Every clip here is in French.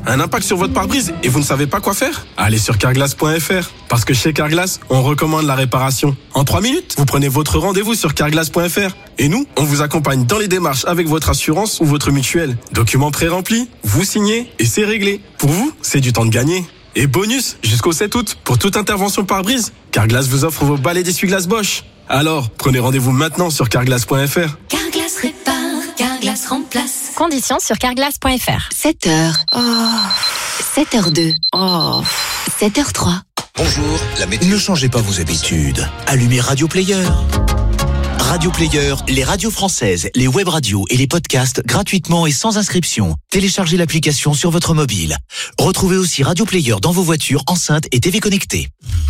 un impact sur votre pare-brise et vous ne savez pas quoi faire? Allez sur carglass.fr. Parce que chez Carglass, on recommande la réparation. En 3 minutes, vous prenez votre rendez-vous sur carglass.fr. Et nous, on vous accompagne dans les démarches avec votre assurance ou votre mutuelle. Documents pré-remplis, vous signez et c'est réglé. Pour vous, c'est du temps de gagner. Et bonus, jusqu'au 7 août, pour toute intervention pare-brise, Carglass vous offre vos balais d'essuie-glace Bosch. Alors, prenez rendez-vous maintenant sur carglass.fr. Carglass répare, Carglass remplace. Conditions sur carglass.fr. 7h. 7h02. 7h03. Bonjour, la météo. Ne changez pas vos habitudes. Allumez Radio Player. Radio Player, les radios françaises, les web radios et les podcasts gratuitement et sans inscription. Téléchargez l'application sur votre mobile. Retrouvez aussi Radio Player dans vos voitures, enceintes et TV connectées.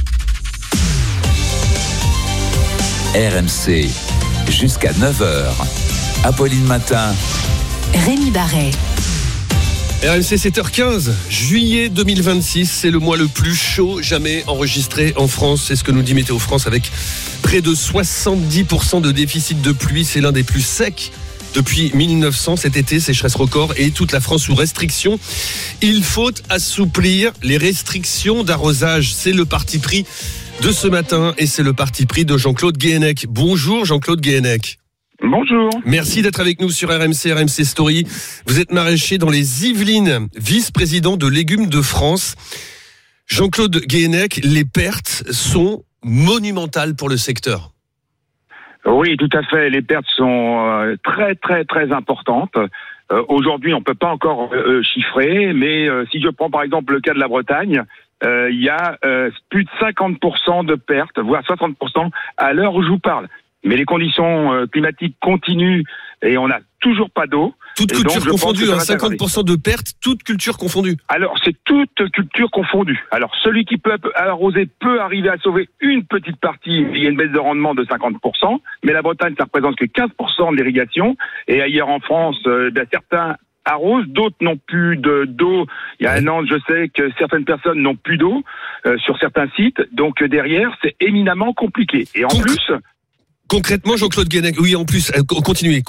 RMC, jusqu'à 9h. Apolline Matin. Rémi Barret. RMC 7h15, juillet 2026, c'est le mois le plus chaud jamais enregistré en France. C'est ce que nous dit Météo France avec près de 70% de déficit de pluie. C'est l'un des plus secs depuis 1900 cet été, sécheresse record et toute la France sous restriction. Il faut assouplir les restrictions d'arrosage. C'est le parti pris de ce matin et c'est le parti pris de Jean-Claude Guéhenech. Bonjour Jean-Claude Guéhenech. Bonjour. Merci d'être avec nous sur RMC Story. Vous êtes maraîcher dans les Yvelines, vice-président de Légumes de France. Jean-Claude Guéhenech, les pertes sont monumentales pour le secteur. Oui, tout à fait. Les pertes sont très, très, très importantes. Aujourd'hui, on ne peut pas encore chiffrer, mais si je prends par exemple le cas de la Bretagne, il y a plus de 50% de pertes, voire 60% à l'heure où je vous parle. Mais les conditions climatiques continuent et on n'a toujours pas d'eau. Toute culture confondue, 50% de pertes, toute culture confondue. Alors, c'est toute culture confondue. Alors, celui qui peut arroser peut arriver à sauver une petite partie. Il y a une baisse de rendement de 50%, mais la Bretagne, ça représente que 15% de l'irrigation. Et ailleurs en France, certains arrosent, d'autres n'ont plus d'eau. Il y a un an, je sais que certaines personnes n'ont plus d'eau sur certains sites. Donc, derrière, c'est éminemment compliqué. Et en plus... Concrètement, Jean-Claude Guéhenech, oui, en plus, continuez.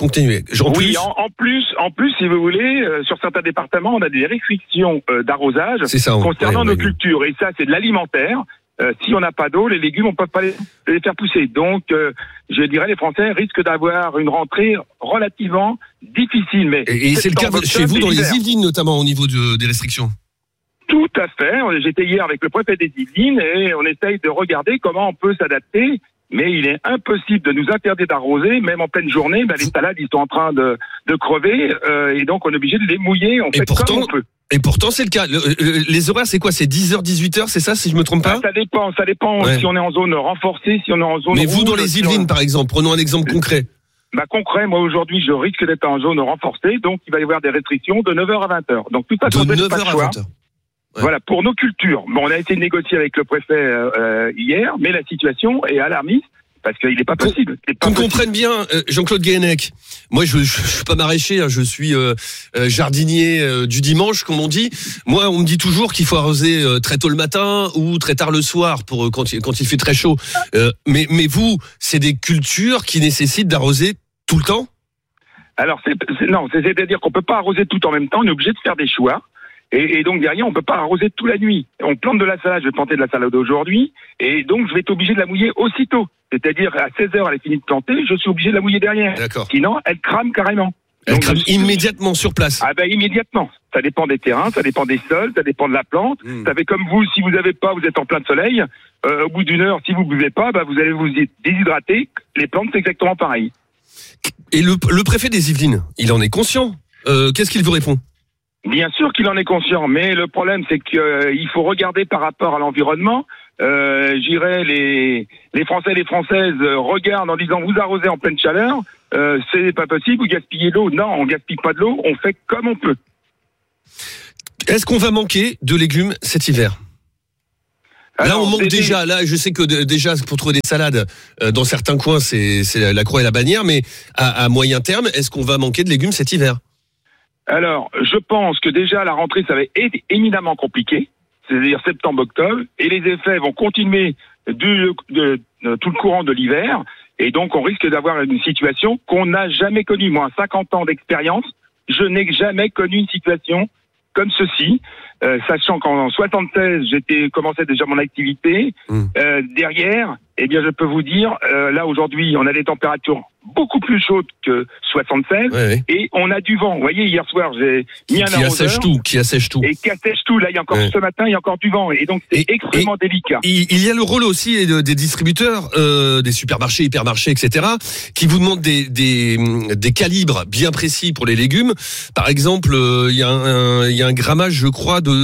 En plus, si vous voulez, sur certains départements, on a des restrictions d'arrosage concernant nos cultures. Et ça, c'est de l'alimentaire. Si on n'a pas d'eau, les légumes, on ne peut pas les faire pousser. Donc, je dirais, les Français risquent d'avoir une rentrée relativement difficile. Mais et c'est le cas chez vous, dans les Yvelines, notamment, au niveau des restrictions. Tout à fait. J'étais hier avec le préfet des Yvelines et on essaye de regarder comment on peut s'adapter. Mais il est impossible de nous interdire d'arroser, même en pleine journée. Les salades, ils sont en train de crever, et donc on est obligé de les mouiller. On fait comme on peut. Et pourtant, c'est le cas. Les horaires, c'est quoi? C'est 10h, 18h, c'est ça, si je me trompe pas? Ça dépend si on est en zone renforcée, si on est en zone Mais rouge, vous, dans les Yvelines, par exemple, prenons un exemple concret. Concret, moi aujourd'hui, je risque d'être en zone renforcée, donc il va y avoir des restrictions de 9h à 20h. Donc tout ça, de 9h à 20h. Ouais. Voilà, pour nos cultures. Bon, on a essayé de négocier avec le préfet hier, mais la situation est alarmiste parce qu'il n'est pas possible. Qu'on comprenne bien, Jean-Claude Guéhenech. Moi, je suis pas maraîcher, je suis jardinier du dimanche, comme on dit. Moi, on me dit toujours qu'il faut arroser très tôt le matin ou très tard le soir pour quand il fait très chaud. Mais vous, c'est des cultures qui nécessitent d'arroser tout le temps? Alors, c'est-à-dire qu'on peut pas arroser tout en même temps. On est obligé de faire des choix. Et donc derrière, on peut pas arroser toute la nuit. On plante de la salade, je vais planter de la salade aujourd'hui, et donc je vais être obligé de la mouiller aussitôt. C'est-à-dire à 16h, elle est finie de planter, je suis obligé de la mouiller derrière. D'accord. Sinon, elle crame carrément. Elle crame immédiatement sur place. Immédiatement. Ça dépend des terrains, ça dépend des sols, ça dépend de la plante. Ça fait comme vous, si vous n'avez pas, vous êtes en plein soleil. Au bout d'une heure, si vous buvez pas, vous allez vous déshydrater. Les plantes, c'est exactement pareil. Et le préfet des Yvelines, il en est conscient. Qu'est-ce qu'il vous répond? Bien sûr qu'il en est conscient, mais le problème c'est qu'il faut regarder par rapport à l'environnement. J'irais les Français et les Françaises regardent en disant vous arrosez en pleine chaleur, c'est pas possible, vous gaspillez l'eau. Non, on gaspille pas de l'eau, on fait comme on peut. Est-ce qu'on va manquer de légumes cet hiver? Là, on manque déjà. Là, je sais que déjà pour trouver des salades dans certains coins, c'est la croix et la bannière, mais à moyen terme, est-ce qu'on va manquer de légumes cet hiver? Alors, je pense que déjà la rentrée, ça va être éminemment compliqué, c'est-à-dire septembre-octobre, et les effets vont continuer tout le courant de l'hiver, et donc on risque d'avoir une situation qu'on n'a jamais connue. Moi, à 50 ans d'expérience, je n'ai jamais connu une situation comme ceci. Sachant qu'en 76, commençais déjà mon activité. Derrière, eh bien, je peux vous dire, là aujourd'hui, on a des températures beaucoup plus chaudes que 76, et on a du vent. Vous voyez, hier soir, j'ai mis un arroseur qui assèche tout. Et qui assèche tout. Là, il y a encore ce matin, il y a encore du vent, et donc c'est extrêmement délicat. Il y a le rôle aussi des distributeurs, des supermarchés, hypermarchés, etc., qui vous demandent des calibres bien précis pour les légumes. Par exemple, il y a un grammage, je crois, de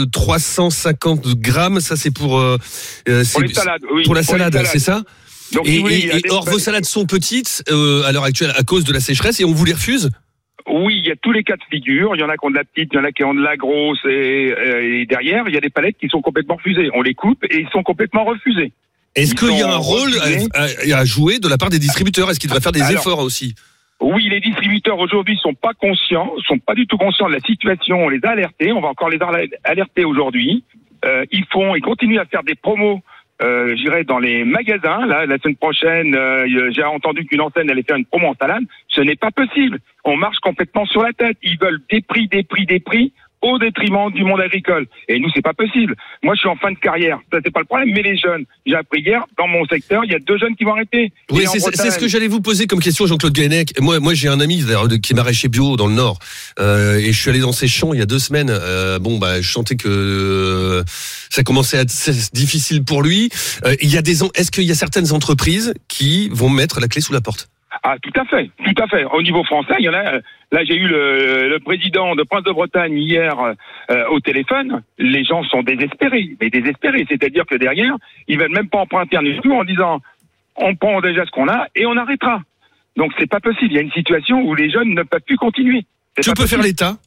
350 grammes. Ça, c'est pour les salades. Oui, pour la salade, c'est ça? Donc, or, vos salades sont petites à l'heure actuelle à cause de la sécheresse, et on vous les refuse? Oui, il y a tous les cas de figure. Il y en a qui ont de la petite, il y en a qui ont de la grosse, et derrière, il y a des palettes qui sont complètement refusées. On les coupe et ils sont complètement refusés. Est-ce qu'il y a un rôle à jouer de la part des distributeurs? Est-ce qu'ils devraient faire des efforts aussi? Oui, les distributeurs aujourd'hui sont pas du tout conscients de la situation. On les a alertés, on va encore les alerter aujourd'hui. Ils continuent à faire des promos. J'irai dans les magasins. Là, la semaine prochaine, j'ai entendu qu'une enseigne allait faire une promo en salade. Ce n'est pas possible. On marche complètement sur la tête. Ils veulent des prix au détriment du monde agricole. Et nous, c'est pas possible. Moi, je suis en fin de carrière. Ça, c'est pas le problème. Mais les jeunes, j'ai appris hier, dans mon secteur, il y a 2 jeunes qui vont arrêter. Oui, c'est ce que j'allais vous poser comme question, Jean-Claude Guenec. Moi, j'ai un ami qui est maraîcher bio dans le Nord. Et je suis allé dans ses champs il y a 2 semaines. Je sentais que ça commençait à être difficile pour lui. Est-ce qu'il y a certaines entreprises qui vont mettre la clé sous la porte? Ah, tout à fait. Au niveau français, il y en a. Là, j'ai eu le président de Prince de Bretagne hier au téléphone. Les gens sont désespérés. C'est-à-dire que derrière, ils veulent même pas emprunter un tout en disant on prend déjà ce qu'on a et on arrêtera. Donc c'est pas possible. Il y a une situation où les jeunes ne peuvent plus continuer. Que peut faire l'État?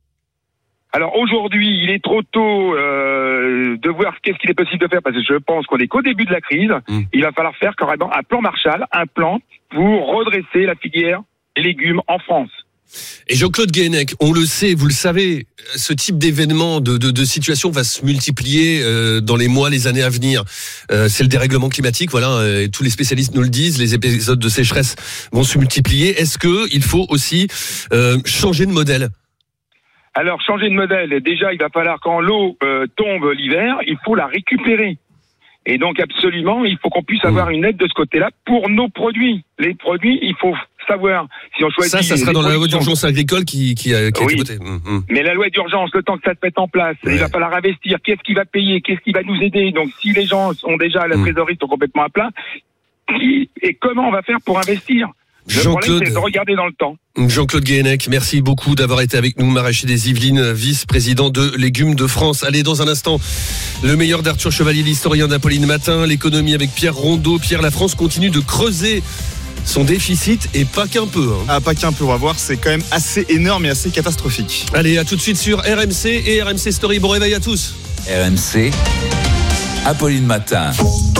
Alors aujourd'hui, il est trop tôt de voir qu'est-ce qu'il est possible de faire, parce que je pense qu'on est qu'au début de la crise. Il va falloir faire carrément un plan Marshall, un plan pour redresser la filière légumes en France. Et Jean-Claude Guenec, on le sait, vous le savez, ce type d'événement, de situation va se multiplier dans les mois, les années à venir. C'est le dérèglement climatique, voilà, et tous les spécialistes nous le disent, les épisodes de sécheresse vont se multiplier. Est-ce qu'il faut aussi changer de modèle? Alors, changer de modèle, déjà, il va falloir, quand l'eau tombe l'hiver, il faut la récupérer. Et donc, absolument, il faut qu'on puisse avoir une aide de ce côté-là pour nos produits. Les produits, il faut savoir si on choisit... Ça sera dans la loi d'urgence agricole qui a été votée. Mais la loi d'urgence, le temps que ça se mette en place, il va falloir investir. Qu'est-ce qui va payer? Qu'est-ce qui va nous aider? Donc, si les gens sont déjà à la trésorerie, sont complètement à plat, et comment on va faire pour investir? Le problème, c'est de regarder dans le temps. Jean-Claude Guenec, merci beaucoup d'avoir été avec nous, maraîcher des Yvelines, vice-président de Légumes de France. Allez, dans un instant, le meilleur d'Arthur Chevalier, l'historien d'Apolline Matin, l'économie avec Pierre Rondeau. Pierre, la France continue de creuser son déficit, et pas qu'un peu. Ah, pas qu'un peu, on va voir, c'est quand même assez énorme et assez catastrophique. Allez, à tout de suite sur RMC et RMC Story. Bon réveil à tous. RMC, Apolline Matin.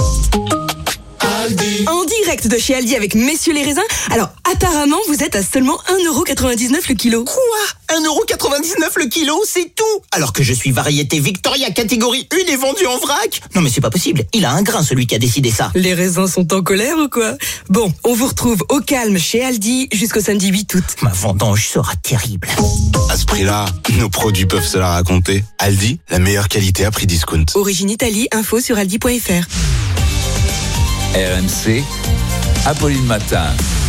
En direct de chez Aldi avec Messieurs les raisins. Alors, apparemment, vous êtes à seulement 1,99€ le kilo. Quoi ? 1,99€ le kilo, c'est tout ? Alors que je suis variété Victoria catégorie 1 et vendu en vrac ? Non mais c'est pas possible, il a un grain celui qui a décidé ça. Les raisins sont en colère ou quoi ? Bon, on vous retrouve au calme chez Aldi jusqu'au samedi 8 août. Ma vendange sera terrible. À ce prix-là, nos produits peuvent se la raconter. Aldi, la meilleure qualité à prix discount. Origine Italie, info sur aldi.fr. RMC, Apolline Matin.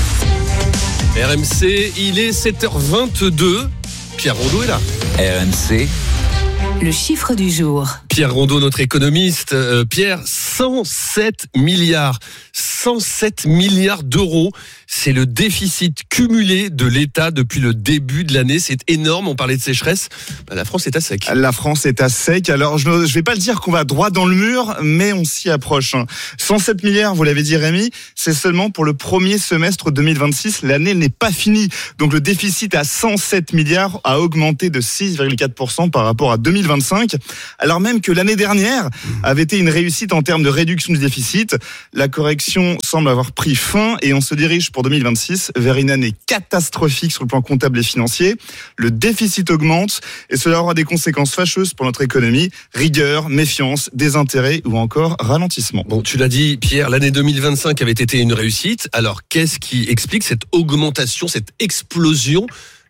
RMC, il est 7h22. Pierre Rondeau est là. RMC. Le chiffre du jour. Pierre Rondeau, notre économiste. Pierre, 107 milliards d'euros. C'est le déficit cumulé de l'État depuis le début de l'année. C'est énorme. On parlait de sécheresse. La France est à sec. La France est à sec. Alors, je vais pas le dire qu'on va droit dans le mur, mais on s'y approche. 107 milliards, vous l'avez dit Rémi, c'est seulement pour le premier semestre 2026. L'année n'est pas finie. Donc, le déficit à 107 milliards a augmenté de 6,4% par rapport à 2025. Alors même que l'année dernière avait été une réussite en termes de réduction du déficit. La correction semble avoir pris fin et on se dirige pour 2026 vers une année catastrophique sur le plan comptable et financier. Le déficit augmente et cela aura des conséquences fâcheuses pour notre économie. Rigueur, méfiance, désintérêt ou encore ralentissement. Bon, tu l'as dit Pierre, l'année 2025 avait été une réussite. Alors qu'est-ce qui explique cette augmentation, cette explosion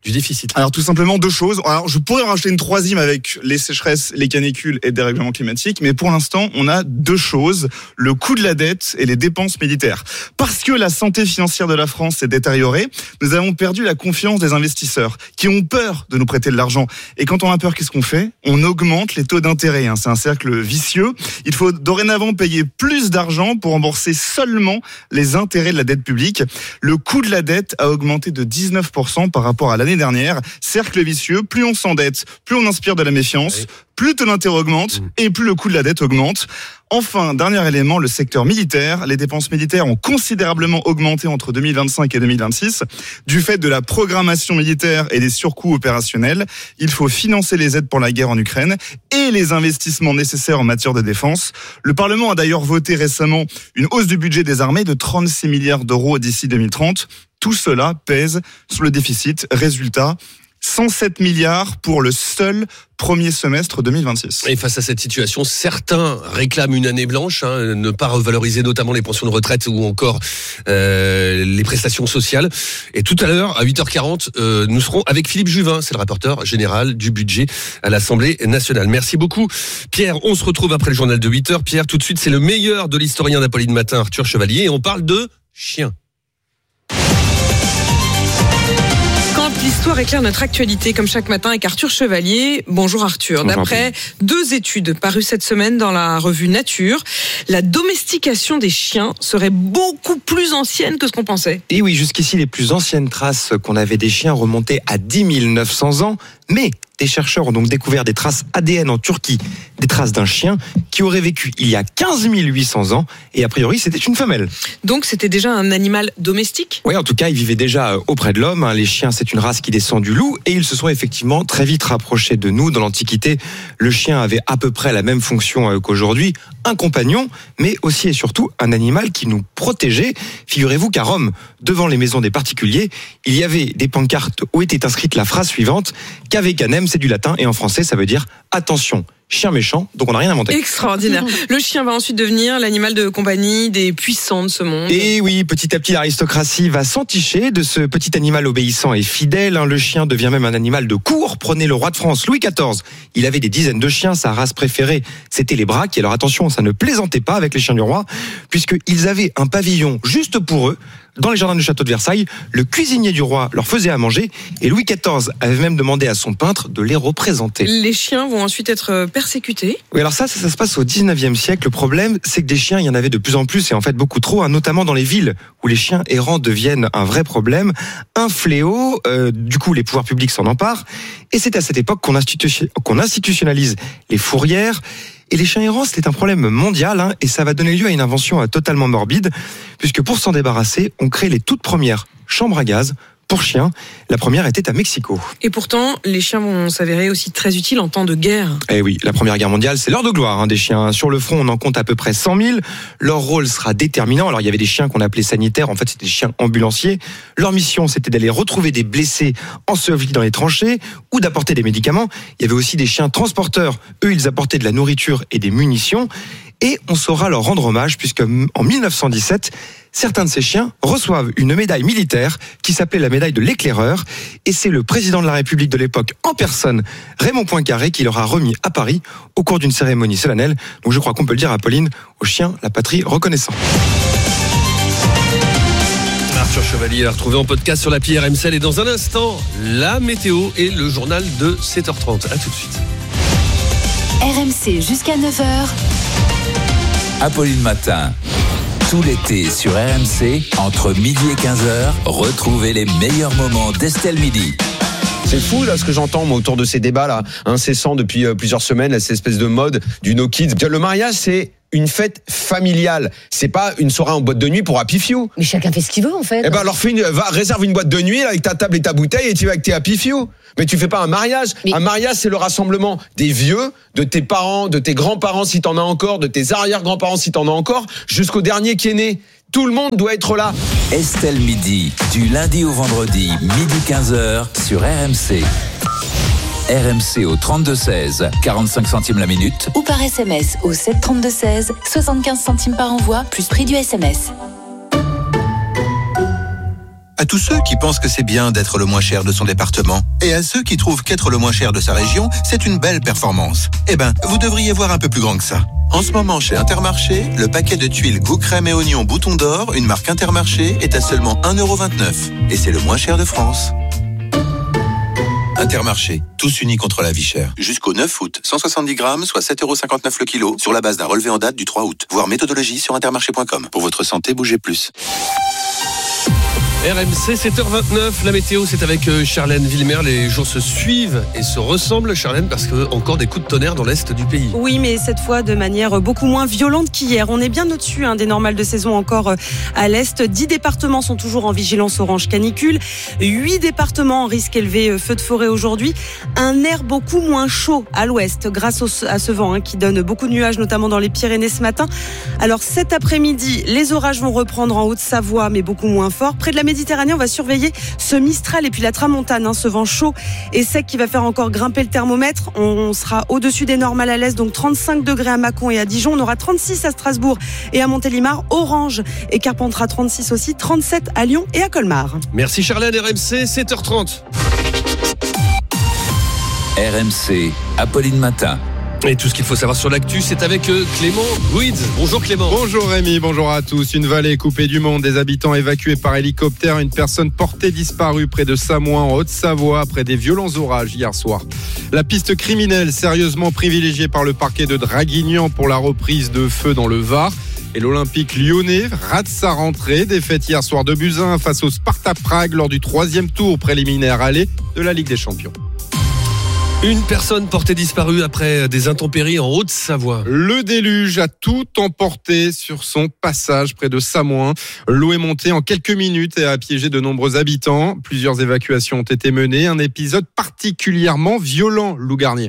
du déficit? Alors tout simplement 2 choses. Alors je pourrais en rajouter une troisième avec les sécheresses, les canicules et le dérèglement climatique, mais pour l'instant on a 2 choses, le coût de la dette et les dépenses militaires. Parce que la santé financière de la France s'est détériorée, nous avons perdu la confiance des investisseurs qui ont peur de nous prêter de l'argent. Et quand on a peur, qu'est-ce qu'on fait? On augmente les taux d'intérêt. C'est un cercle vicieux. Il faut dorénavant payer plus d'argent pour rembourser seulement les intérêts de la dette publique. Le coût de la dette a augmenté de 19% par rapport à l'année dernière. Cercle vicieux, plus on s'endette, plus on inspire de la méfiance, plus le taux d'intérêt augmente et plus le coût de la dette augmente. Enfin, dernier élément, le secteur militaire. Les dépenses militaires ont considérablement augmenté entre 2025 et 2026 du fait de la programmation militaire et des surcoûts opérationnels. Il faut financer les aides pour la guerre en Ukraine et les investissements nécessaires en matière de défense. Le Parlement a d'ailleurs voté récemment une hausse du budget des armées de 36 milliards d'euros d'ici 2030. Tout cela pèse sur le déficit. Résultat, 107 milliards pour le seul premier semestre 2026. Et face à cette situation, certains réclament une année blanche, ne pas revaloriser notamment les pensions de retraite ou encore les prestations sociales. Et tout à l'heure, à 8h40, nous serons avec Philippe Juvin, c'est le rapporteur général du budget à l'Assemblée nationale. Merci beaucoup Pierre, on se retrouve après le journal de 8h. Pierre, tout de suite, c'est le meilleur de l'historien d'Apolline Matin, Arthur Chevalier, et on parle de chiens. L'histoire éclaire notre actualité comme chaque matin avec Arthur Chevalier. Bonjour Arthur. D'après 2 études parues cette semaine dans la revue Nature, la domestication des chiens serait beaucoup plus ancienne que ce qu'on pensait. Et oui, jusqu'ici, les plus anciennes traces qu'on avait des chiens remontaient à 10 900 ans. Mais des chercheurs ont donc découvert des traces ADN en Turquie, des traces d'un chien qui aurait vécu il y a 15 800 ans. Et a priori, c'était une femelle. Donc c'était déjà un animal domestique ? Oui, en tout cas, il vivait déjà auprès de l'homme. Les chiens, c'est une race qui descend du loup. Et ils se sont effectivement très vite rapprochés de nous. Dans l'Antiquité, le chien avait à peu près la même fonction qu'aujourd'hui. Un compagnon, mais aussi et surtout un animal qui nous protégeait. Figurez-vous qu'à Rome, devant les maisons des particuliers, il y avait des pancartes où était inscrite la phrase suivante: Cave canem, c'est du latin, et en français, ça veut dire attention, chien méchant, donc on n'a rien inventé. Extraordinaire. Le chien va ensuite devenir l'animal de compagnie des puissants de ce monde. Et oui, petit à petit, l'aristocratie va s'enticher de ce petit animal obéissant et fidèle. Le chien devient même un animal de cour. Prenez le roi de France, Louis XIV. Il avait des dizaines de chiens. Sa race préférée, c'était les braques. Et alors attention, ça ne plaisantait pas avec les chiens du roi, puisqu'ils avaient un pavillon juste pour eux. Dans les jardins du château de Versailles, le cuisinier du roi leur faisait à manger et Louis XIV avait même demandé à son peintre de les représenter. Les chiens vont ensuite être persécutés. Oui, alors ça se passe au 19e siècle. Le problème, c'est que des chiens, il y en avait de plus en plus et en fait beaucoup trop, notamment dans les villes où les chiens errants deviennent un vrai problème, un fléau. Du coup, les pouvoirs publics s'en emparent et c'est à cette époque qu'on institutionnalise les fourrières. Et les chiens errants, c'était un problème mondial, et ça va donner lieu à une invention totalement morbide, puisque pour s'en débarrasser, on crée les toutes premières chambres à gaz pour chiens. La première était à Mexico. Et pourtant, les chiens vont s'avérer aussi très utiles en temps de guerre. Eh oui, la Première Guerre mondiale, c'est l'heure de gloire des chiens. Sur le front, on en compte à peu près 100 000. Leur rôle sera déterminant. Alors, il y avait des chiens qu'on appelait sanitaires. En fait, c'était des chiens ambulanciers. Leur mission, c'était d'aller retrouver des blessés ensevelis dans les tranchées ou d'apporter des médicaments. Il y avait aussi des chiens transporteurs. Eux, ils apportaient de la nourriture et des munitions. Et on saura leur rendre hommage puisque en 1917, certains de ces chiens reçoivent une médaille militaire qui s'appelait la médaille de l'éclaireur. Et c'est le président de la République de l'époque en personne, Raymond Poincaré, qui leur a remis à Paris au cours d'une cérémonie solennelle. Donc je crois qu'on peut le dire à Apolline, aux chiens, la patrie reconnaissant. Arthur Chevalier à retrouver en podcast sur l'appli RMC. Et dans un instant, la météo et le journal de 7h30. À tout de suite. RMC jusqu'à 9h. Apolline Matin. Tout l'été sur RMC, entre midi et 15h, retrouvez les meilleurs moments d'Estelle Midi. C'est fou là ce que j'entends moi autour de ces débats là incessants depuis plusieurs semaines, là, cette espèce de mode du no kids. Le mariage c'est une fête familiale, c'est pas une soirée en boîte de nuit pour Happy Few. Mais chacun fait ce qu'il veut en fait. Eh ben alors réserve une boîte de nuit là, avec ta table et ta bouteille et tu vas avec tes Happy Few. Mais tu fais pas un mariage. Un mariage c'est le rassemblement des vieux, de tes parents, de tes grands-parents si t'en as encore, de tes arrière-grands-parents si t'en as encore, jusqu'au dernier qui est né. Tout le monde doit être là. Estelle Midi, du lundi au vendredi, midi 15h sur RMC. RMC au 32-16, 45 centimes la minute. Ou par SMS au 732-16, 75 centimes par envoi, plus prix du SMS. À tous ceux qui pensent que c'est bien d'être le moins cher de son département. Et à ceux qui trouvent qu'être le moins cher de sa région, c'est une belle performance. Eh ben, vous devriez voir un peu plus grand que ça. En ce moment, chez Intermarché, le paquet de tuiles goût crème et oignon bouton d'or, une marque Intermarché, est à seulement 1,29€. Et c'est le moins cher de France. Intermarché, tous unis contre la vie chère. Jusqu'au 9 août, 170 grammes, soit 7,59€ le kilo, sur la base d'un relevé en date du 3 août. Voir méthodologie sur intermarché.com. Pour votre santé, bougez plus. RMC 7h29, la météo c'est avec Charlène Villemer. Les jours se suivent et se ressemblent, Charlène, parce que encore des coups de tonnerre dans l'est du pays. Oui, mais cette fois de manière beaucoup moins violente qu'hier. On est bien au-dessus des normales de saison encore à l'est. 10 départements sont toujours en vigilance orange canicule. 8 départements en risque élevé feu de forêt aujourd'hui. Un air beaucoup moins chaud à l'ouest grâce à ce vent qui donne beaucoup de nuages, notamment dans les Pyrénées ce matin. Alors cet après-midi, les orages vont reprendre en Haute-Savoie, mais beaucoup moins fort. Près de la Méditerranée, on va surveiller ce Mistral et puis la Tramontane, ce vent chaud et sec qui va faire encore grimper le thermomètre. On sera au-dessus des normales à l'est, donc 35 degrés à Mâcon et à Dijon. On aura 36 à Strasbourg et à Montélimar. Orange et Carpentras 36 aussi, 37 à Lyon et à Colmar. Merci Charlène, RMC 7h30. RMC, Apolline Matin. Et tout ce qu'il faut savoir sur l'actu, c'est avec Clément Guids. Bonjour Clément. Bonjour Rémi, bonjour à tous. Une vallée coupée du monde, des habitants évacués par hélicoptère, une personne portée disparue près de Samoin en Haute-Savoie après des violents orages hier soir. La piste criminelle sérieusement privilégiée par le parquet de Draguignan pour la reprise de feu dans le Var. Et l'Olympique lyonnais rate sa rentrée, défaite hier soir 2-1 face au Sparta Prague lors du 3e tour préliminaire aller de la Ligue des Champions. Une personne portée disparue après des intempéries en Haute-Savoie. Le déluge a tout emporté sur son passage près de Samoin. L'eau est montée en quelques minutes et a piégé de nombreux habitants. Plusieurs évacuations ont été menées. Un épisode particulièrement violent, Lou Garnier.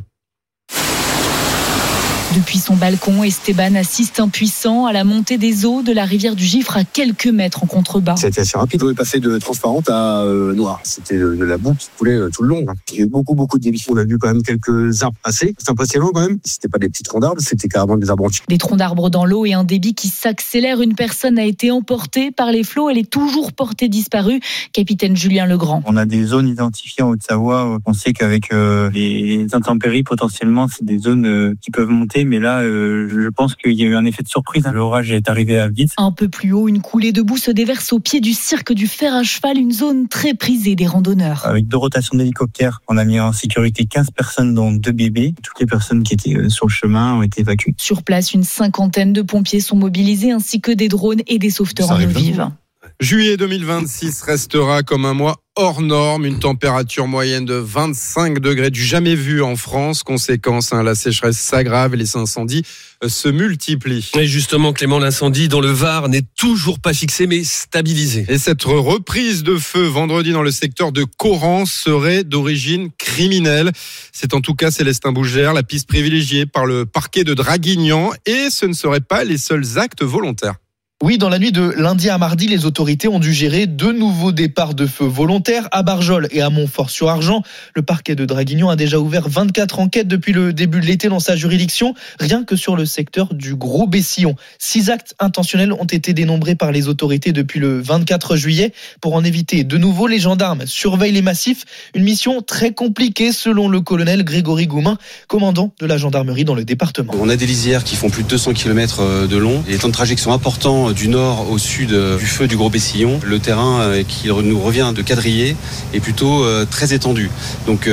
Depuis son balcon, Esteban assiste impuissant à la montée des eaux de la rivière du Gifre à quelques mètres en contrebas. C'était assez rapide, on est passé de transparente à noire. C'était de la boue qui coulait tout le long. Il y a eu beaucoup de débits. On a vu quand même quelques arbres passer. C'était un peu assez long quand même. C'était pas des petits troncs d'arbres, c'était carrément des arbres entiers. Des troncs d'arbres dans l'eau et un débit qui s'accélère. Une personne a été emportée par les flots. Elle est toujours portée disparue. Capitaine Julien Legrand. On a des zones identifiées en Haute-Savoie. On sait qu'avec les intempéries, potentiellement, c'est des zones qui peuvent monter. Mais là, je pense qu'il y a eu un effet de surprise. L'orage est arrivé à vite. Un peu plus haut, une coulée de boue se déverse au pied du cirque du Fer à Cheval, une zone très prisée des randonneurs. Avec 2 rotations d'hélicoptères, on a mis en sécurité 15 personnes, dont 2 bébés. Toutes les personnes qui étaient sur le chemin ont été évacuées. Sur place, une 50aine de pompiers sont mobilisés, ainsi que des drones et des sauveteurs en eau vive. Juillet 2026 restera comme un mois hors norme, une température moyenne de 25 degrés du jamais vu en France. Conséquence, la sécheresse s'aggrave et les incendies se multiplient. Et justement, Clément, l'incendie dans le Var n'est toujours pas fixé mais stabilisé. Et cette reprise de feu vendredi dans le secteur de Coran serait d'origine criminelle. C'est en tout cas Célestin Bougère, la piste privilégiée par le parquet de Draguignan, et ce ne seraient pas les seuls actes volontaires. Oui, dans la nuit de lundi à mardi, les autorités ont dû gérer 2 nouveaux départs de feu volontaires à Barjol et à Montfort-sur-Argent. Le parquet de Draguignan a déjà ouvert 24 enquêtes depuis le début de l'été dans sa juridiction, rien que sur le secteur du Gros Bessillon. 6 actes intentionnels ont été dénombrés par les autorités depuis le 24 juillet. Pour en éviter de nouveau, les gendarmes surveillent les massifs. Une mission très compliquée selon le colonel Grégory Goumin, commandant de la gendarmerie dans le département. On a des lisières qui font plus de 200 km de long. Les temps de trajet qui sont importants du nord au sud du feu du Gros Bessillon. Le terrain qui nous revient de quadriller est plutôt très étendu. Donc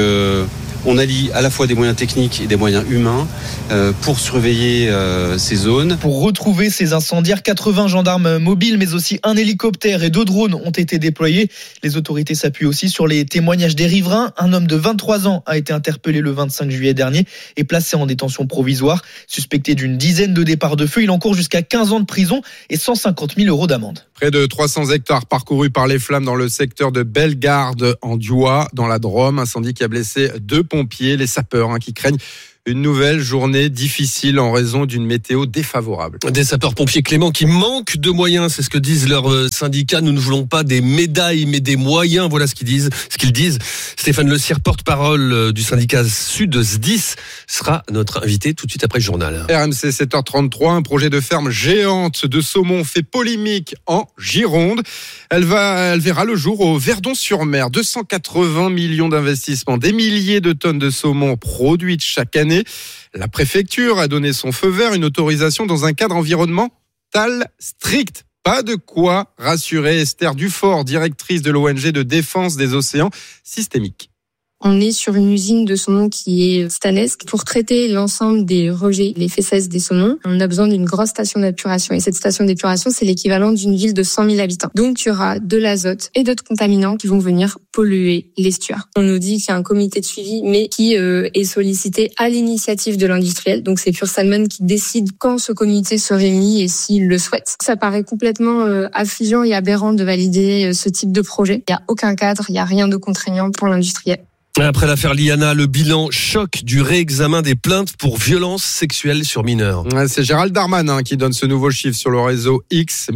on allie à la fois des moyens techniques et des moyens humains pour surveiller ces zones. Pour retrouver ces incendiaires, 80 gendarmes mobiles, mais aussi un hélicoptère et 2 drones ont été déployés. Les autorités s'appuient aussi sur les témoignages des riverains. Un homme de 23 ans a été interpellé le 25 juillet dernier et placé en détention provisoire. Suspecté d'une dizaine de départs de feu, il encourt jusqu'à 15 ans de prison et 150 000 € d'amende. Près de 300 hectares parcourus par les flammes dans le secteur de Bellegarde en Diois, dans la Drôme. Incendie qui a blessé 2 pompiers, les sapeurs qui craignent Une nouvelle journée difficile en raison d'une météo défavorable. Des sapeurs-pompiers Clément qui manquent de moyens, c'est ce que disent leurs syndicats. Nous ne voulons pas des médailles, mais des moyens. Voilà ce qu'ils disent. Stéphane Le Sire, porte-parole du syndicat Sud SDIS, sera notre invité tout de suite après le journal. RMC 7h33, un projet de ferme géante de saumon fait polémique en Gironde. Elle verra le jour au Verdon-sur-Mer. 280 millions d'investissements, des milliers de tonnes de saumon produites chaque année. La préfecture a donné son feu vert, une autorisation dans un cadre environnemental strict. Pas de quoi rassurer Esther Dufort, directrice de l'ONG de défense des océans systémiques. On est sur une usine de saumon qui est titanesque. Pour traiter l'ensemble des rejets, les fesses des saumons, on a besoin d'une grosse station d'épuration. Et cette station d'épuration, c'est l'équivalent d'une ville de 100 000 habitants. Donc, il y aura de l'azote et d'autres contaminants qui vont venir polluer l'estuaire. On nous dit qu'il y a un comité de suivi, mais qui est sollicité à l'initiative de l'industriel. Donc, c'est Pure Salmon qui décide quand ce comité se réunit et s'il le souhaite. Ça paraît complètement affligeant et aberrant de valider ce type de projet. Il n'y a aucun cadre, il n'y a rien de contraignant pour l'industriel. Après l'affaire Liana, le bilan choc du réexamen des plaintes pour violences sexuelles sur mineurs. C'est Gérald Darmanin qui donne ce nouveau chiffre sur le réseau X.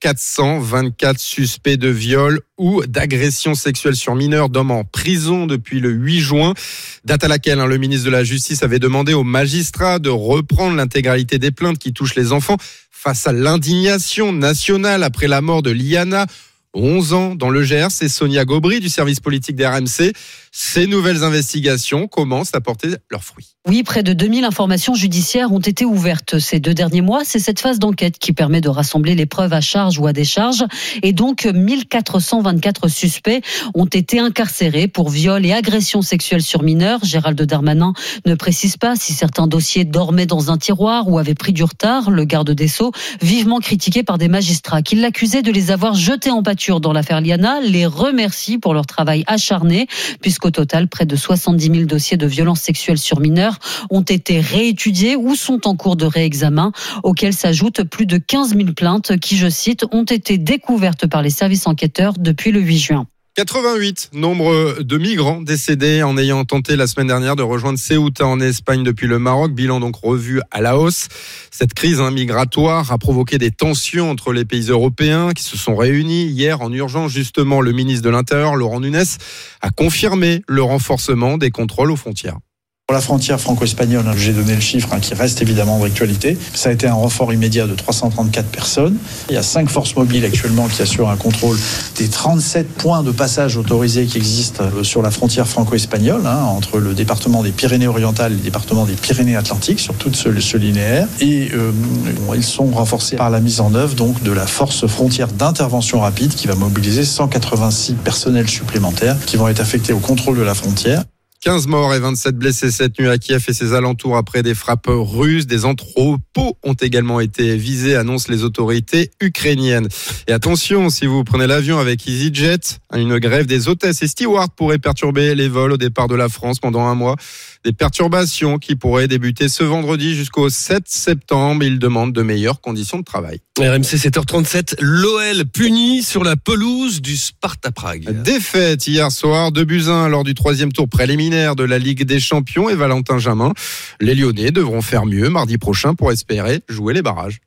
1424 suspects de viol ou d'agression sexuelle sur mineurs d'hommes en prison depuis le 8 juin. Date à laquelle le ministre de la Justice avait demandé aux magistrats de reprendre l'intégralité des plaintes qui touchent les enfants face à l'indignation nationale après la mort de Liana. 11 ans dans le Gers, c'est Sonia Gobry du service politique d'RMC. Ces nouvelles investigations commencent à porter leurs fruits. Oui, près de 2000 informations judiciaires ont été ouvertes ces 2 derniers mois. C'est cette phase d'enquête qui permet de rassembler les preuves à charge ou à décharge. Et donc, 1424 suspects ont été incarcérés pour viol et agression sexuelle sur mineurs. Gérald Darmanin ne précise pas si certains dossiers dormaient dans un tiroir ou avaient pris du retard. Le garde des Sceaux, vivement critiqué par des magistrats qui l'accusaient de les avoir jetés en pâture dans l'affaire Liana, les remercie pour leur travail acharné, puisqu'au total, près de 70 000 dossiers de violences sexuelles sur mineurs ont été réétudiés ou sont en cours de réexamen, auxquels s'ajoutent plus de 15 000 plaintes qui, je cite, ont été découvertes par les services enquêteurs depuis le 8 juin. 88, nombre de migrants décédés en ayant tenté la semaine dernière de rejoindre Ceuta en Espagne depuis le Maroc. Bilan donc revu à la hausse. Cette crise migratoire a provoqué des tensions entre les pays européens qui se sont réunis hier en urgence. Justement, le ministre de l'Intérieur, Laurent Nunez, a confirmé le renforcement des contrôles aux frontières. Pour la frontière franco-espagnole, j'ai donné le chiffre qui reste évidemment d'actualité. Ça a été un renfort immédiat de 334 personnes. Il y a 5 forces mobiles actuellement qui assurent un contrôle des 37 points de passage autorisés qui existent sur la frontière franco-espagnole, entre le département des Pyrénées-Orientales et le département des Pyrénées-Atlantiques, sur tout ce linéaire. Et ils sont renforcés par la mise en œuvre donc de la force frontière d'intervention rapide qui va mobiliser 186 personnels supplémentaires qui vont être affectés au contrôle de la frontière. 15 morts et 27 blessés cette nuit à Kiev et ses alentours après des frappes russes. Des entrepôts ont également été visés, annoncent les autorités ukrainiennes. Et attention, si vous prenez l'avion avec EasyJet, une grève des hôtesses et stewards pourrait perturber les vols au départ de la France pendant un mois. Des perturbations qui pourraient débuter ce vendredi jusqu'au 7 septembre. Ils demandent de meilleures conditions de travail. RMC 7h37, l'OL puni sur la pelouse du Sparta Prague. Défaite hier soir, 2-1 lors du 3e tour préliminaire de la Ligue des Champions et Valentin Jamin. Les Lyonnais devront faire mieux mardi prochain pour espérer jouer les barrages.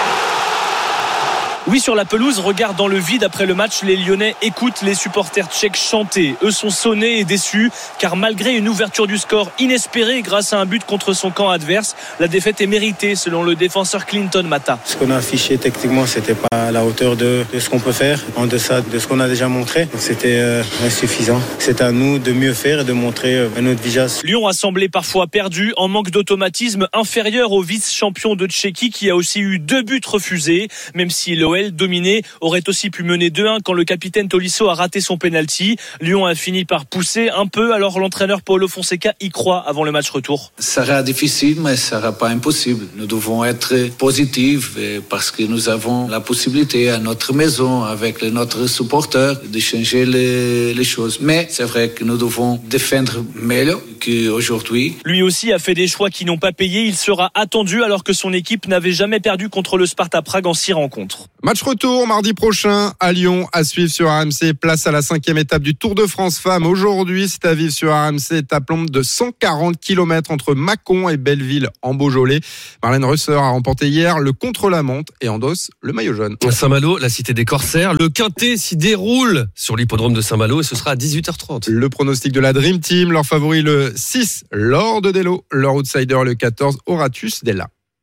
Oui, sur la pelouse, regarde dans le vide après le match, les Lyonnais écoutent les supporters tchèques chanter. Eux sont sonnés et déçus, car malgré une ouverture du score inespérée grâce à un but contre son camp adverse, la défaite est méritée selon le défenseur Clinton Mata. Ce qu'on a affiché techniquement, c'était pas à la hauteur de ce qu'on peut faire, en deçà de ce qu'on a déjà montré. Donc c'était insuffisant. C'est à nous de mieux faire et de montrer notre visage. Lyon a semblé parfois perdu, en manque d'automatisme, inférieur au vice-champion de Tchéquie qui a aussi eu 2 buts refusés, même si l'OL dominé aurait aussi pu mener 2-1 quand le capitaine Tolisso a raté son penalty. Lyon a fini par pousser un peu, alors l'entraîneur Paulo Fonseca y croit avant le match retour. Ça sera difficile, mais ça sera pas impossible. Nous devons être positifs parce que nous avons la possibilité à notre maison, avec notre supporter, de changer les choses. Mais c'est vrai que nous devons défendre meilleur. qu'aujourd'hui. Lui aussi a fait des choix qui n'ont pas payé. Il sera attendu alors que son équipe n'avait jamais perdu contre le Sparta Prague en 6 rencontres. Match retour mardi prochain à Lyon, à suivre sur RMC. Place à la 5e étape du Tour de France Femmes. Aujourd'hui, c'est à vivre sur RMC. Étape longue de 140 km entre Mâcon et Belleville en Beaujolais. Marlène Reusser a remporté hier le contre-la-montre et endosse le maillot jaune. Saint-Malo, la cité des corsaires. Le quintet s'y déroule sur l'hippodrome de Saint-Malo et ce sera à 18h30. Le pronostic de la Dream Team, leur favori le 6, Lord Dello. Leur outsider le 14, Horatus Della.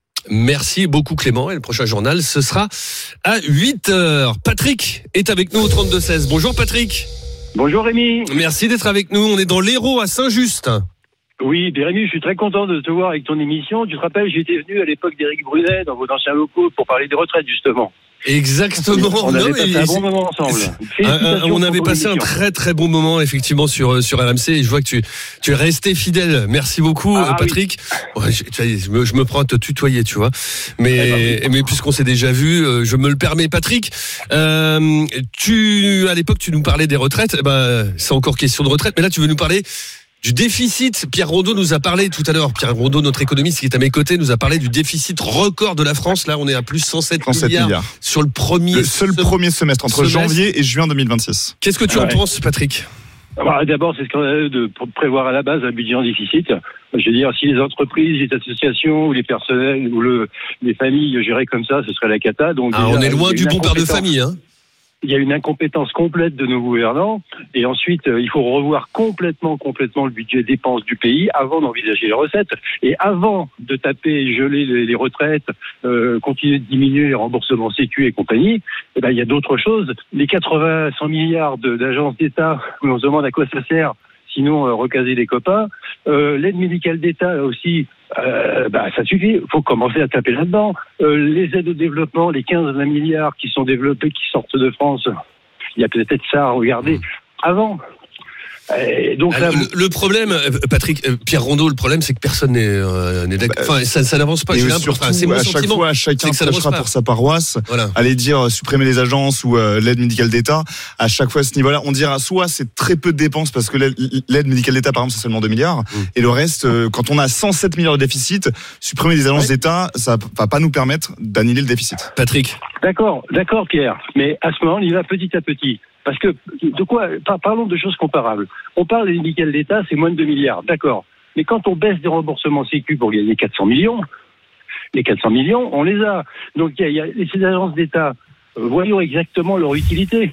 Merci beaucoup Clément et le prochain journal ce sera à 8h. Patrick est avec nous au 32-16. Bonjour Patrick. Bonjour Rémi. Merci d'être avec nous, on est dans l'Hérault à Saint-Just. Oui, Rémi, je suis très content de te voir avec ton émission. Tu te rappelles, j'étais venu à l'époque d'Éric Brunet dans vos anciens locaux pour parler des retraites justement. Exactement. On avait passé un bon moment ensemble. On avait passé un très très bon moment effectivement sur RMC et je vois que tu es resté fidèle. Merci beaucoup Patrick. Oui. Ouais, je me prends à te tutoyer, tu vois. Mais puisqu'on s'est déjà vu, je me le permets Patrick. À l'époque tu nous parlais des retraites, c'est encore question de retraite, mais là tu veux nous parler du déficit. Pierre Rondeau nous a parlé tout à l'heure. Pierre Rondeau, notre économiste qui est à mes côtés, nous a parlé du déficit record de la France. Là, on est à plus 107 milliards sur le premier semestre entre janvier et juin 2026. Qu'est-ce que tu en penses, Patrick ? D'abord, c'est scandaleux de prévoir à la base un budget en déficit. Je veux dire, si les entreprises, les associations ou les personnels ou les familles géraient comme ça, ce serait la cata. Donc, on est loin du bon père de famille, hein. Il y a une incompétence complète de nos gouvernants et ensuite il faut revoir complètement le budget dépenses du pays avant d'envisager les recettes et avant de taper et geler les retraites, continuer de diminuer les remboursements sécu et compagnie. Il y a d'autres choses. Les 100 milliards d'agences d'État où on se demande à quoi ça sert. Sinon, recaser les copains. L'aide médicale d'État, là aussi, ça suffit. Il faut commencer à taper là-dedans. Les aides au développement, les 15-20 milliards qui sont développés, qui sortent de France, il y a peut-être ça à regarder avant. Donc là, le problème, Patrick, Pierre Rondeau, le problème, c'est que personne n'est d'accord. Enfin, ça n'avance pas. Surtout, à chaque fois, chacun prêchera pour sa paroisse. Voilà. Aller dire supprimer les agences ou l'aide médicale d'État. À chaque fois, à ce niveau-là, on dira soit c'est très peu de dépenses parce que l'aide médicale d'État, par exemple, c'est seulement 2 milliards. Et le reste, quand on a 107 milliards de déficit, supprimer les agences d'État, ça va pas nous permettre d'annuler le déficit. Patrick. D'accord, Pierre. Mais à ce moment, on y va petit à petit. Parce que, parlons de choses comparables. On parle des médicales d'État, c'est moins de 2 milliards, d'accord. Mais quand on baisse des remboursements sécu pour gagner 400 millions, les 400 millions, on les a. Donc, il y a ces agences d'État, voyons exactement leur utilité.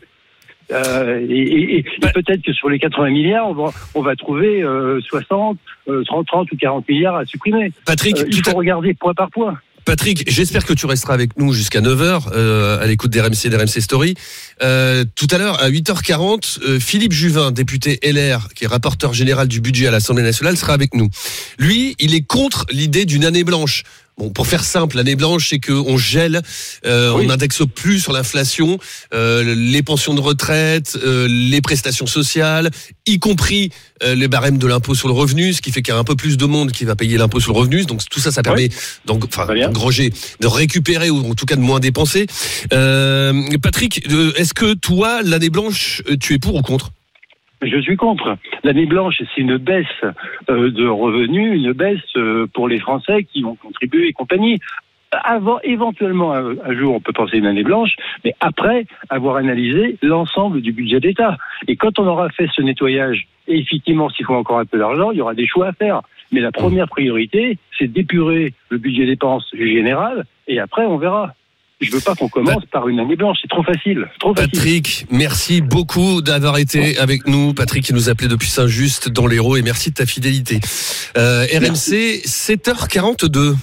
Et peut-être que sur les 80 milliards, on va trouver 60, 30 ou 40 milliards à supprimer. Patrick, il faut regarder point par point. Patrick, j'espère que tu resteras avec nous jusqu'à 9h à l'écoute d'RMC Story. Tout à l'heure, à 8h40, Philippe Juvin, député LR, qui est rapporteur général du budget à l'Assemblée nationale, sera avec nous. Lui, il est contre l'idée d'une année blanche. Bon, pour faire simple, l'année blanche, c'est qu'on gèle, on n'indexe plus sur l'inflation les pensions de retraite, les prestations sociales, y compris les barèmes de l'impôt sur le revenu, ce qui fait qu'il y a un peu plus de monde qui va payer l'impôt sur le revenu. Donc tout ça permet d'engranger, de récupérer ou en tout cas de moins dépenser. Patrick, est-ce que toi, l'année blanche, tu es pour ou contre ? Je suis contre. L'année blanche, c'est une baisse de revenus, une baisse pour les Français qui vont contribuer et compagnie. Avant, éventuellement, un jour, on peut penser une année blanche, mais après avoir analysé l'ensemble du budget d'État. Et quand on aura fait ce nettoyage, et effectivement, s'il faut encore un peu d'argent, il y aura des choix à faire. Mais la première priorité, c'est d'épurer le budget dépenses général, et après, on verra. Je veux pas qu'on commence par une année blanche, c'est trop facile. Patrick, merci beaucoup d'avoir été avec nous. Patrick qui nous appelait depuis Saint-Just dans l'Hérault et merci de ta fidélité. RMC, 7h42.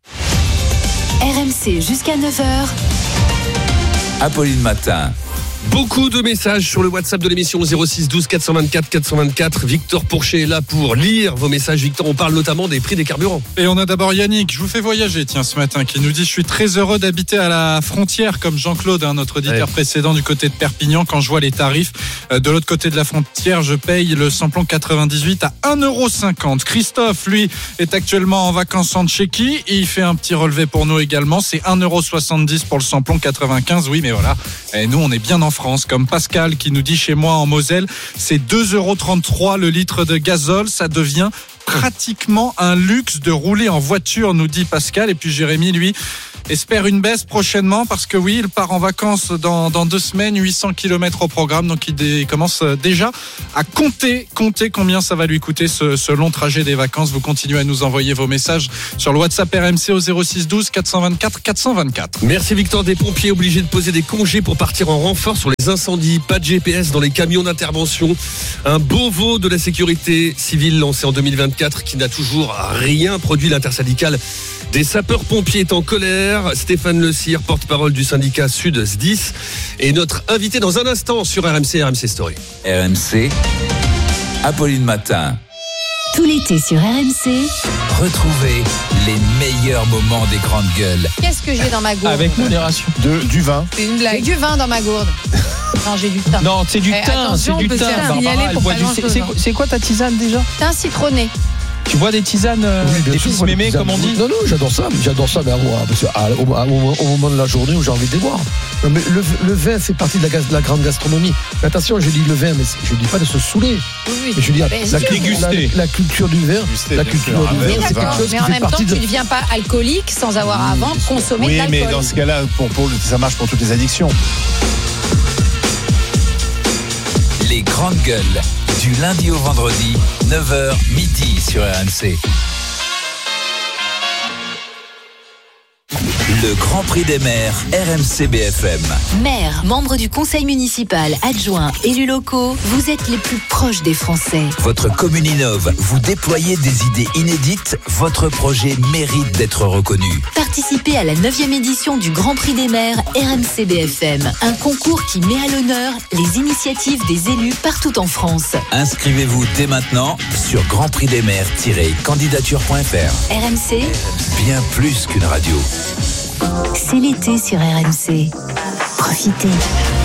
RMC jusqu'à 9h. Apolline Matin. Beaucoup de messages sur le WhatsApp de l'émission 06 12 424 424. Victor Pourchet est là pour lire vos messages. Victor, on parle notamment des prix des carburants. Et on a d'abord Yannick, je vous fais voyager ce matin, qui nous dit: je suis très heureux d'habiter à la frontière comme Jean-Claude, notre auditeur précédent du côté de Perpignan. Quand je vois les tarifs de l'autre côté de la frontière, je paye le samplon 98 à 1,50€. Christophe, lui, est actuellement en vacances en Tchéquie. Il fait un petit relevé pour nous également. C'est 1,70€ pour le samplon 95. Oui, mais voilà. Et nous, on est bien en Île-de-France, comme Pascal qui nous dit chez moi en Moselle, c'est 2,33 € le litre de gazole. Ça devient pratiquement un luxe de rouler en voiture, nous dit Pascal. Et puis Jérémy, lui, espère une baisse prochainement parce que oui, il part en vacances dans 2 semaines, 800 km au programme. Donc il commence déjà à compter combien ça va lui coûter ce long trajet des vacances. Vous continuez à nous envoyer vos messages sur le WhatsApp RMC au 06 12 424 424. Merci Victor. Des pompiers obligés de poser des congés pour partir en renfort sur les incendies. Pas de GPS dans les camions d'intervention. Un beau veau de la sécurité civile lancé en 2024 qui n'a toujours rien produit. L'intersyndicale des sapeurs-pompiers est en colère. Stéphane Le Cire, porte-parole du syndicat Sud SDIS, est notre invité dans un instant sur RMC Story. RMC, Apolline Matin. Tout l'été sur RMC. Retrouvez les meilleurs moments des grandes gueules. Qu'est-ce que j'ai dans ma gourde? Avec modération. Du vin. C'est une blague. J'ai du vin dans ma gourde. Non, j'ai du thym. Non, c'est du thym. C'est du thym. C'est quoi ta tisane déjà? Thym citronné. Tu bois des tisanes, des fils mémés comme on dit? Non, j'adore ça, mais au moment de la journée où j'ai envie de les boire. Non, mais le vin fait partie de la grande gastronomie. Mais attention, je dis le vin, mais je dis pas de se saouler. Oui. Mais je dis la culture du vin. La culture du vin, c'est quelque chose qui fait partie de... Mais en même temps, tu ne deviens pas alcoolique sans avoir avant consommé de l'alcool. Oui, mais dans ce cas-là, ça marche pour toutes les addictions. Les grandes gueules, du lundi au vendredi, 9h midi sur RMC. Le Grand Prix des maires, RMC BFM. Maire, membre du conseil municipal, adjoint, élus locaux, vous êtes les plus proches des Français. Votre commune innove, vous déployez des idées inédites, votre projet mérite d'être reconnu. Participez à la 9e édition du Grand Prix des maires RMC BFM. Un concours qui met à l'honneur les initiatives des élus partout en France. Inscrivez-vous dès maintenant sur grandprixdesmaires-candidature.fr. RMC, bien plus qu'une radio. c'est l'été sur RMC. Profitez.